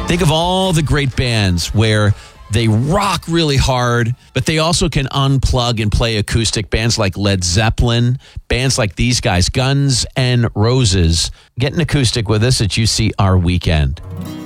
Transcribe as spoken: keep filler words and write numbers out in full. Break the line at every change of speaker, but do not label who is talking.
Think of all the great bands where they rock really hard, but they also can unplug and play acoustic. Bands like Led Zeppelin, bands like these guys, Guns N' Roses. Get an acoustic with us at U C R Weekend.